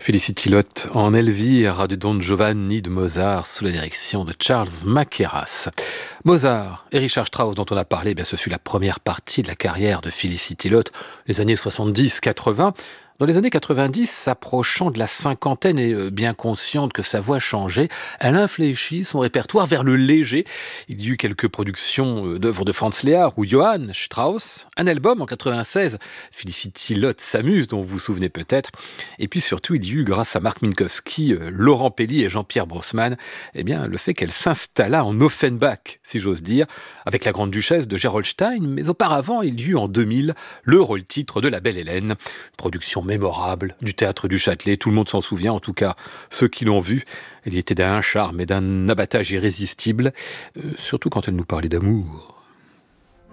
Felicity Lotte en Elvire du Don Giovanni de Mozart sous la direction de Charles Mackerras. Mozart et Richard Strauss dont on a parlé, ce fut la première partie de la carrière de Felicity Lotte, les années 70-80. Dans les années 90, s'approchant de la cinquantaine et bien consciente que sa voix changeait, elle infléchit son répertoire vers le léger. Il y eut quelques productions d'œuvres de Franz Lehár ou Johann Strauss, un album en 96, Felicity Lotte s'amuse, dont vous vous souvenez peut-être. Et puis surtout, il y eut, grâce à Marc Minkowski, Laurent Pelly et Jean-Pierre Brossman, le fait qu'elle s'installa en Offenbach, si j'ose dire, avec la Grande Duchesse de Gerolstein. Mais auparavant, il y eut en 2000 le rôle-titre de La Belle Hélène, production mémorable du théâtre du Châtelet. Tout le monde s'en souvient, en tout cas ceux qui l'ont vu. Elle y était d'un charme et d'un abattage irrésistible, surtout quand elle nous parlait d'amour.